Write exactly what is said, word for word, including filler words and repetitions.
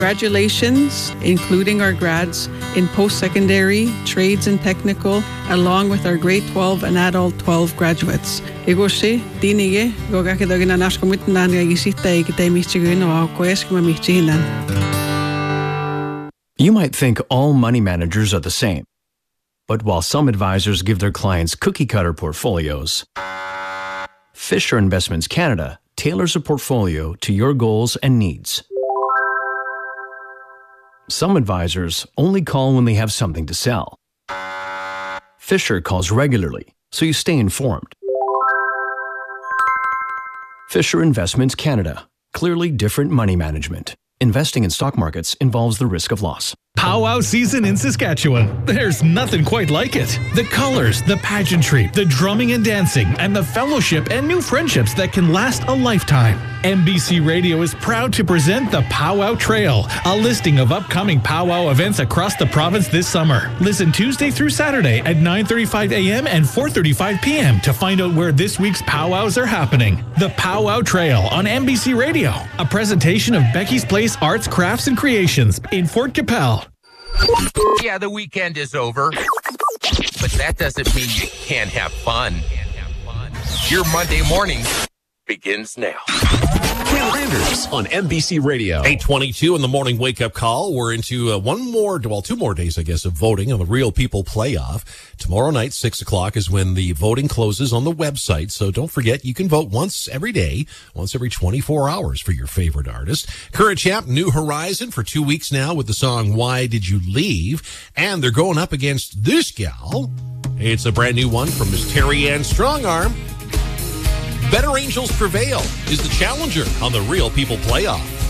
Congratulations, including our grads in post-secondary, trades and technical, along with our grade twelve and adult twelve graduates. Igoshi, dinige, gogakidogina nashkomitnan yagisita ikite michiguno koesk mamichinan. You might think all money managers are the same. But while some advisors give their clients cookie-cutter portfolios, Fisher Investments Canada tailors a portfolio to your goals and needs. Some advisors only call when they have something to sell. Fisher calls regularly, so you stay informed. Fisher Investments Canada. Clearly different money management. Investing in stock markets involves the risk of loss. Powwow season in Saskatchewan. There's nothing quite like it. The colors, the pageantry, the drumming and dancing, and the fellowship and new friendships that can last a lifetime. N B C Radio is proud to present the Powwow Trail, a listing of upcoming powwow events across the province this summer. Listen Tuesday through Saturday at nine thirty-five a.m. and four thirty-five p.m. to find out where this week's powwows are happening. The Powwow Trail on N B C Radio, a presentation of Becky's Place Arts, Crafts, and Creations in Fort Capel. Yeah, the weekend is over, but that doesn't mean you can't have fun. Your Monday morning begins now. Ken Landers on N B C Radio. eight twenty-two in the morning wake-up call. We're into uh, one more, well, two more days, I guess, of voting on the Real People playoff. Tomorrow night, six o'clock, is when the voting closes on the website. So don't forget, you can vote once every day, once every twenty-four hours for your favorite artist. Current champ, New Horizon, for two weeks now with the song Why Did You Leave? And they're going up against this gal. It's a brand new one from Miss Terry Ann Strongarm. Better Angels Prevail is the challenger on the Real People playoff.